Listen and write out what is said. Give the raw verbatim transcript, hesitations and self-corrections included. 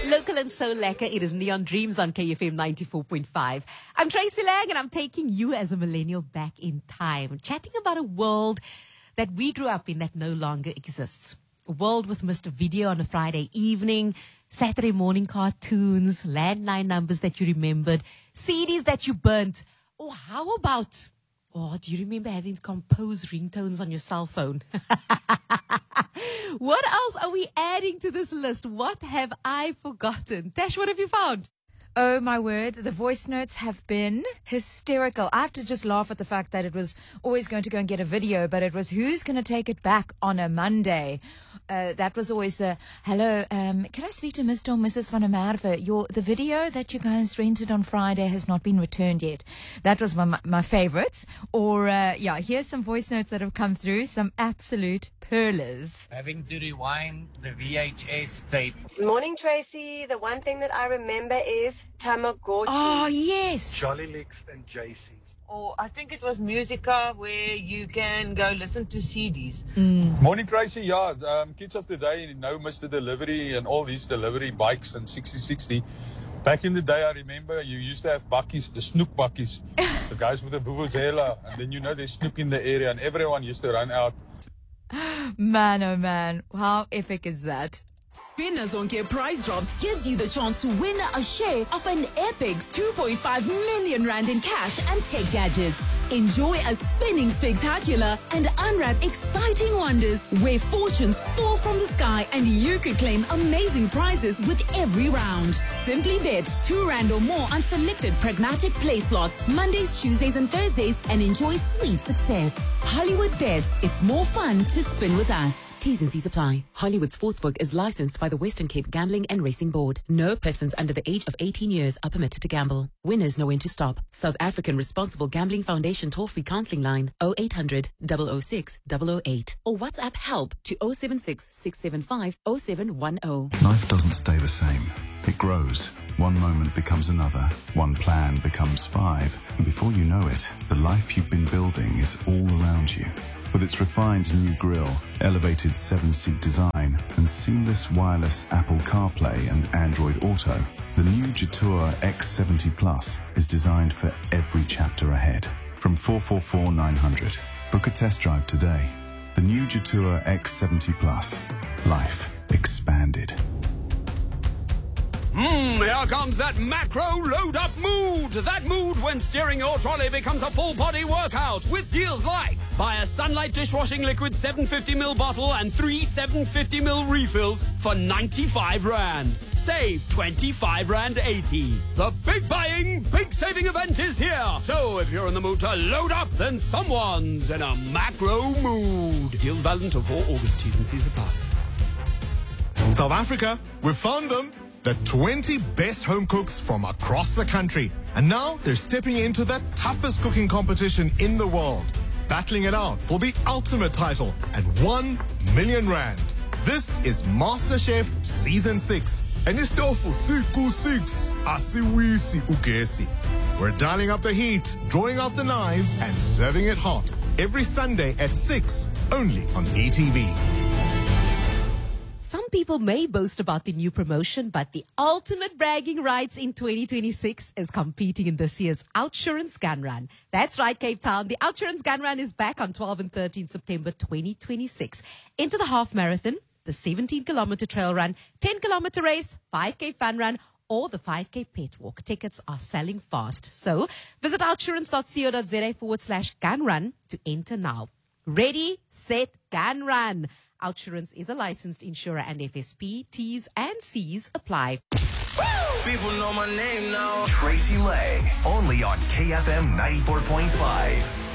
Local and so lekker. It is Neon Dreams on K F M ninety-four point five. I'm Tracy Lang and I'm taking you as a millennial back in time, chatting about a world that we grew up in that no longer exists. A world with Mister Video on a Friday evening, Saturday morning cartoons, landline numbers that you remembered, C Ds that you burnt. Or how about, oh, do you remember having to compose ringtones on your cell phone? What else are we adding to this list? What have I forgotten? Tash, what have you found? Oh, my word. The voice notes have been hysterical. I have to just laugh at the fact that it was always going to go and get a video, but it was who's going to take it back on a Monday. Uh, that was always the, hello, um, can I speak to Mister or Missus Van der Merwe? Your, the video that you guys rented on Friday has not been returned yet. That was my, my favorites. Or, uh, yeah, here's some voice notes that have come through. Some absolute pearlers. Having to rewind the V H S tape. Morning, Tracy. The one thing that I remember is Tamagotchi. Oh, yes. Jolly Licks and J C's. Or I think it was Musica, where you can go listen to C Ds. Mm. Morning, Tracy. Yeah, um, kids of today know Mister Delivery and all these delivery bikes and sixty sixty. Back in the day, I remember you used to have buckies, the snook buckies, the guys with the vuvuzela, and then you know there's snook in the area, and everyone used to run out. Man, oh man, how epic is that? Spinners on Care Prize Drops gives you the chance to win a share of an epic two point five million rand in cash and tech gadgets. Enjoy a spinning spectacular and unwrap exciting wonders where fortunes fall from the sky and you could claim amazing prizes with every round. Simply bet two rand or more on selected pragmatic play slots Mondays, Tuesdays and Thursdays and enjoy sweet success. Hollywood Bets. It's more fun to spin with us. T's and C's apply. Hollywood Sportsbook is licensed by the Western Cape Gambling and Racing Board. No persons under the age of eighteen years are permitted to gamble. Winners know when to stop. South African Responsible Gambling Foundation toll-free counseling line oh eight hundred, double oh six, double oh eight or WhatsApp help to oh seven six, six seven five, oh seven one oh. Life doesn't stay the same. It grows. One moment becomes another. One plan becomes five. And before you know it, the life you've been building is all around you. With its refined new grille, elevated seven-seat design, and seamless wireless Apple CarPlay and Android Auto, the new Jetour X seventy Plus is designed for every chapter ahead. From four four four nine hundred. Book a test drive today. The new Jetour X seventy Plus. Life expanded. Mmm, here comes that macro load-up mood. That mood when steering your trolley becomes a full-body workout with deals like buy a Sunlight dishwashing liquid seven hundred fifty milliliter bottle and three seven hundred fifty milliliter refills for ninety-five rand. Save twenty-five rand eighty. The big buying, big saving event is here. So if you're in the mood to load up, then someone's in a macro mood. Deals valid until four August. T's and C's apply. South Africa, we found them. The twenty best home cooks from across the country. And now they're stepping into the toughest cooking competition in the world, battling it out for the ultimate title and one million rand. This is MasterChef Season six. And it's tofu siku six. Asiwisi ugesi. We're dialing up the heat, drawing out the knives, and serving it hot. Every Sunday at six, only on E T V. Some people may boast about the new promotion, but the ultimate bragging rights in twenty twenty-six is competing in this year's Outsurance Gun Run. That's right, Cape Town. The Outsurance Gun Run is back on twelfth and thirteenth September twenty twenty-six. Enter the half marathon, the seventeen kilometer trail run, ten kilometer race, five K fun run, or the five K pet walk. Tickets are selling fast. So visit outsurance.co.za forward slash gun run to enter now. Ready, set, gun run. Outsurance is a licensed insurer and F S P. T's and C's apply. People know my name now. Tracy Lang, only on K F M ninety-four point five.